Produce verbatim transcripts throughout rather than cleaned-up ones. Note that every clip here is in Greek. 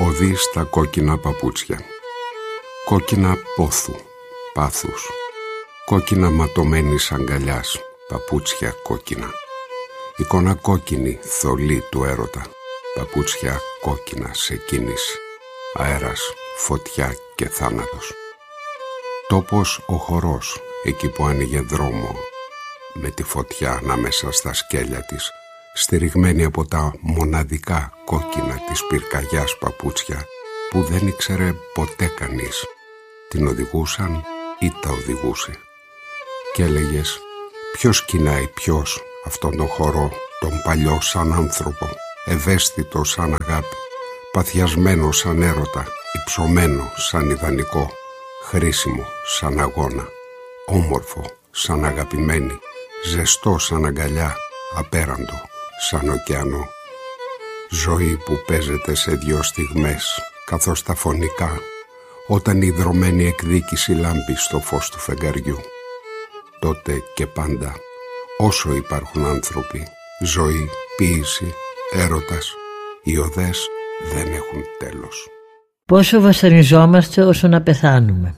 οδεί στα κόκκινα παπούτσια. Κόκκινα πόθου, πάθους. Κόκκινα ματωμένης αγκαλιάς, παπούτσια κόκκινα. Εικόνα κόκκινη, θολή του έρωτα. Παπούτσια κόκκινα σε κίνηση. Αέρας, φωτιά και θάνατος. Τόπος ο χορός, εκεί που άνοιγε δρόμο, με τη φωτιά ανάμεσα στα σκέλια της, στηριγμένη από τα μοναδικά κόκκινα της πυρκαγιάς παπούτσια που δεν ήξερε ποτέ κανείς. Την οδηγούσαν ή τα οδηγούσε. Και έλεγες, ποιος κοινάει ποιος αυτόν τον χορό, τον παλιό σαν άνθρωπο, ευαίσθητο σαν αγάπη, παθιασμένο σαν έρωτα, υψωμένο σαν ιδανικό, χρήσιμο σαν αγώνα, όμορφο σαν αγαπημένη, ζεστό σαν αγκαλιά, απέραντο σαν ωκεανό. Ζωή που παίζεται σε δυο στιγμές, καθώς τα φωνικά, όταν η δρωμένη εκδίκηση λάμπει στο φως του φεγγαριού. Τότε και πάντα, όσο υπάρχουν άνθρωποι, ζωή, ποίηση, έρωτας, οι οδές δεν έχουν τέλος. Πόσο βασανιζόμαστε όσο να πεθάνουμε.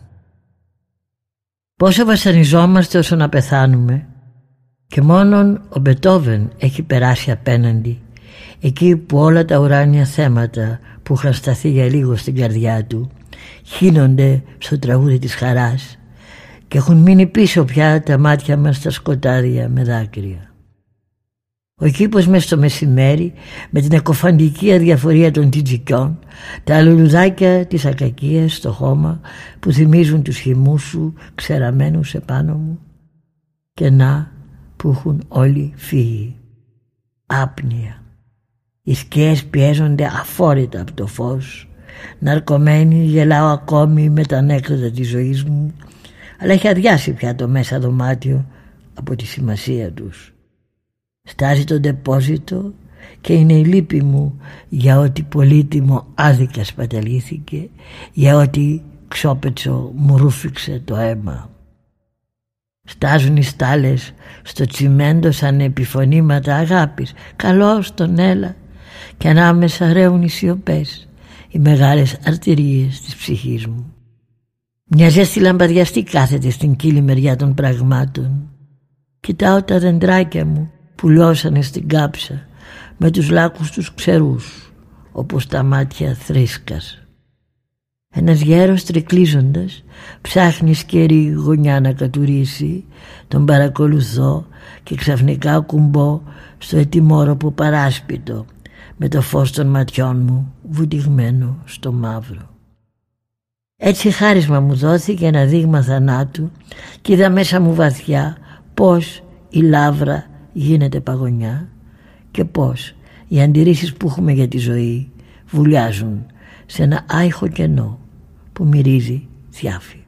Πόσο βασανιζόμαστε όσο να πεθάνουμε. Και μόνον ο Μπετόβεν έχει περάσει απέναντι, εκεί που όλα τα ουράνια θέματα που είχαν σταθεί για λίγο στην καρδιά του χύνονται στο τραγούδι της χαράς και έχουν μείνει πίσω πια τα μάτια μας στα σκοτάδια με δάκρυα. Ο κήπος μες στο μεσημέρι, με την εκοφαντική αδιαφορία των τιτζικιών, τα λουλουδάκια της ακακίας στο χώμα που θυμίζουν τους χυμούς σου ξεραμένους επάνω μου, και να που έχουν όλοι φύγει. Άπνοια. Οι σκιές πιέζονται αφόρητα από το φως. Ναρκωμένη γελάω ακόμη με τα ανέκδοτα της ζωής μου, αλλά έχει αδειάσει πια το μέσα δωμάτιο από τη σημασία τους. Στάζει το ντεπόζιτο και είναι η λύπη μου για ό,τι πολύτιμο άδικα σπαταλήθηκε, για ό,τι ξόπετσο μου ρούφηξε το αίμα. Στάζουν οι στάλες στο τσιμέντο σαν επιφωνήματα αγάπης, καλώς τον έλα, και ανάμεσα ρέουν οι σιωπές, οι μεγάλες αρτηρίες της ψυχής μου. Μια ζέστη λαμπαδιαστή κάθεται στην κύλη μεριά των πραγμάτων. Κοιτάω τα δεντράκια μου που λιώσανε στην κάψα με τους λάκκους τους ξερούς, όπως τα μάτια θρήσκας. Ένας γέρος τρικλίζοντας ψάχνει σκερή γωνιά να κατουρίσει. Τον παρακολουθώ και ξαφνικά ακουμπώ στο ετοιμόρροπο παράσπιτο με το φως των ματιών μου βουτυγμένο στο μαύρο. Έτσι χάρισμα μου δόθηκε ένα δείγμα θανάτου και είδα μέσα μου βαθιά πως η λάβρα γίνεται παγωνιά και πως οι αντιρρήσεις που έχουμε για τη ζωή βουλιάζουν σε ένα άϊχο κενό που μυρίζει θιάφη.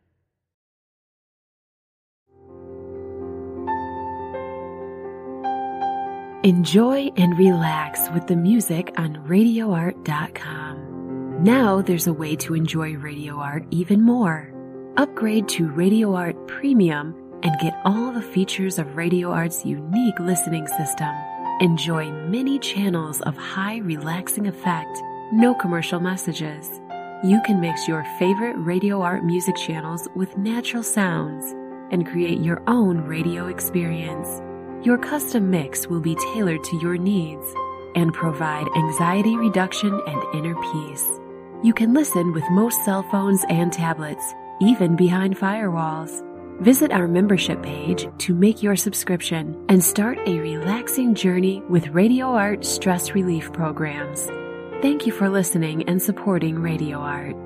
Enjoy and relax with the music on radio art dot com. Now there's a way to enjoy Radio Art even more. Upgrade to Radio Art Premium and get all the features of Radio Art's unique listening system. Enjoy many channels of high relaxing effect, no commercial messages. You can mix your favorite Radio Art music channels with natural sounds and create your own radio experience. Your custom mix will be tailored to your needs and provide anxiety reduction and inner peace. You can listen with most cell phones and tablets, even behind firewalls. Visit our membership page to make your subscription and start a relaxing journey with Radio Art stress relief programs. Thank you for listening and supporting Radio Art.